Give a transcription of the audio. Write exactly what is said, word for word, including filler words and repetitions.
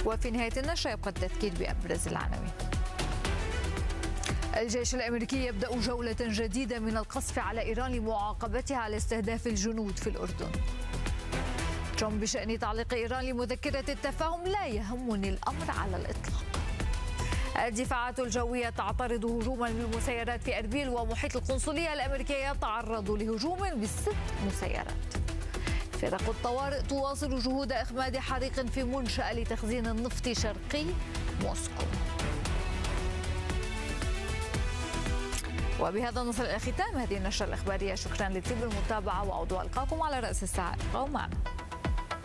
وفي نهاية النشرة يبقى التذكير بأبرز العناوين. الجيش الأمريكي يبدأ جولة جديدة من القصف على إيران لمعاقبتها على استهداف الجنود في الأردن. ترامب بشأن تعليق إيران لمذكرة التفاهم: لا يهمني الأمر على الإطلاق. الدفاعات الجوية تعترض هجوما بالمسيرات في أربيل، ومحيط القنصلية الأمريكية يتعرض لهجوم بست مسيرات. فرق الطوارئ تواصل جهود إخماد حريق في منشأة لتخزين النفط شرقي موسكو. وبهذا نصل إلى ختام هذه النشرة الإخبارية. شكرا لطيب المتابعة، وأعود ألقاكم على رأس الساعة. ابقوا معنا.